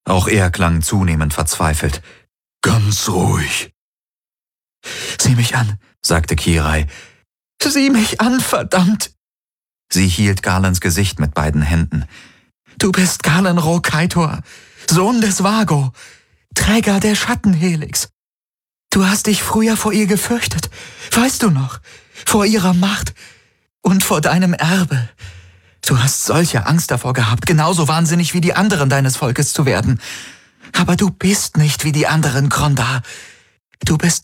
Auch er klang zunehmend verzweifelt. »Ganz ruhig.« »Sieh mich an«, sagte Kirai. »Sieh mich an, verdammt!« Sie hielt Garlands Gesicht mit beiden Händen. »Du bist Garlan Ro-Kaitor, Sohn des Vago, Träger der Schattenhelix. Du hast dich früher vor ihr gefürchtet, weißt du noch? Vor ihrer Macht und vor deinem Erbe. Du hast solche Angst davor gehabt, genauso wahnsinnig wie die anderen deines Volkes zu werden. Aber du bist nicht wie die anderen, Grondar. Du bist